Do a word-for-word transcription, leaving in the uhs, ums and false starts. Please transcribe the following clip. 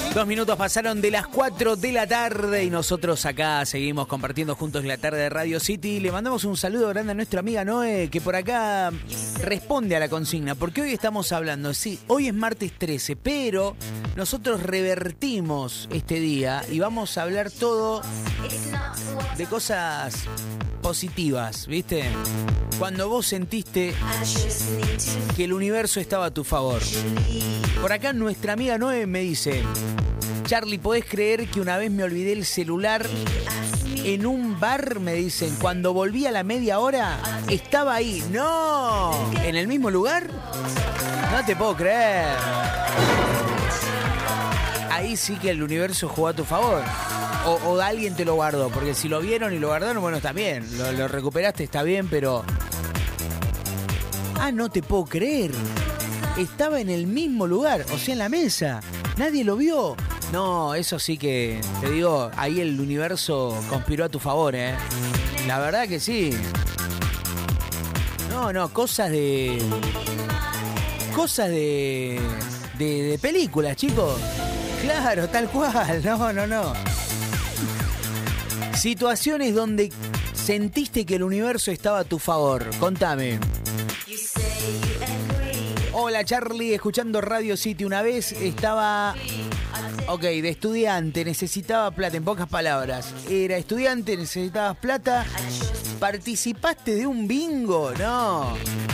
Dos minutos pasaron de las cuatro de la tarde y nosotros acá seguimos compartiendo juntos la tarde de Radio City. Le mandamos un saludo grande a nuestra amiga Noé, que por acá responde a la consigna, porque hoy estamos hablando, sí, hoy es martes trece, pero nosotros revertimos este día y vamos a hablar todo de cosas positivas, ¿viste? Cuando vos sentiste que el universo estaba a tu favor. Por acá nuestra amiga Noé me dice: Charlie, ¿podés creer que una vez me olvidé el celular en un bar? Me dicen, cuando volví a la media hora, estaba ahí. ¡No! ¿En el mismo lugar? No te puedo creer. Ahí sí que el universo jugó a tu favor. O, o alguien te lo guardó, porque si lo vieron y lo guardaron, bueno, está bien. Lo, lo recuperaste, está bien, pero... Ah, no te puedo creer. Estaba en el mismo lugar, o sea, en la mesa. Nadie lo vio. No, eso sí que, te digo, ahí el universo conspiró a tu favor, ¿eh? La verdad que sí. No, no, cosas de... Cosas de... De, de películas, chicos. Claro, tal cual. No, no, no. Situaciones donde sentiste que el universo estaba a tu favor. Contame. Hola, Charlie, escuchando Radio City. Una vez estaba... Ok, de estudiante, necesitaba plata, en pocas palabras. Era estudiante, necesitabas plata. ¿Participaste de un bingo? No.